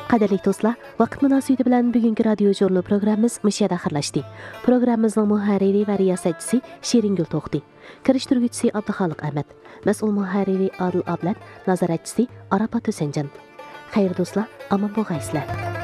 Qadirli do'stlar, vaqt munosabati bilan bugungi radio jurnal programmamiz mushada xirlashdi. Programmamizning muharriri va riyosatchisi Shiringul To'xti, kirishtiruvchisi Abduxoliq Ahmad, mas'ul muharriri Adil Ablat, nazoratchisi Arafat Husanjan. Xayr do'stlar, omon bo'lgaysizlar.